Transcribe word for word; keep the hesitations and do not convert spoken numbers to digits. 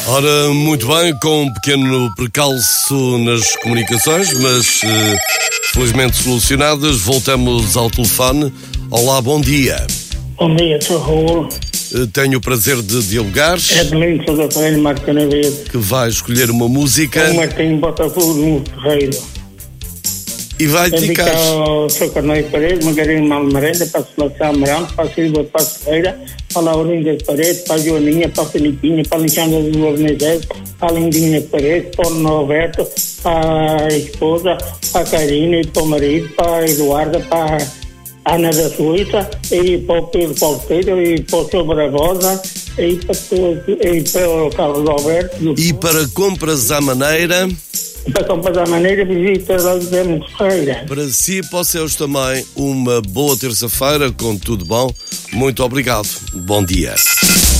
Ora, muito bem, com um pequeno percalço nas comunicações, mas eh, felizmente solucionadas, voltamos ao telefone. Olá, bom dia. Bom dia, sou Raul. Eh, tenho o prazer de dialogar. É Domingo Sousa Ferreira, Marco Canaveiro. Que vai escolher uma música. O Martim Botafogo no Ferreiro. E vai dedicar. Dedicar ao seu Corneio Paredes, Magarinho Malmarenda, para a Seleção Amarante, para a Silva de Passo Ferreira, para a Laurinda de Paredes, para a Joaninha, para a Felipinha, para a Alexandra de Lourdes, para a Lindinha de Paredes, para o Norberto, para a esposa, para a Karina e para o marido, para a Eduarda, para a Ana da Suíça, e para o Pedro Palteiro, e para o seu Barbosa, e para, e para o Carlos Alberto. E para compras à maneira. Para comprar a maneira, visita lá de Demos Ferreira. Para si e para os seus também, uma boa terça-feira, com tudo bom. Muito obrigado. Bom dia.